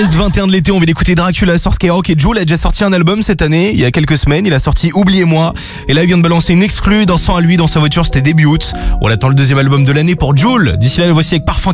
21 de l'été, on vient d'écouter Dracula sur Skyrock et Jul a déjà sorti un album cette année, il y a quelques semaines, il a sorti Oubliez-moi et là il vient de balancer une exclue, dansant à lui dans sa voiture, c'était début août. On attend le deuxième album de l'année pour Jul. D'ici là, le voici avec Parfum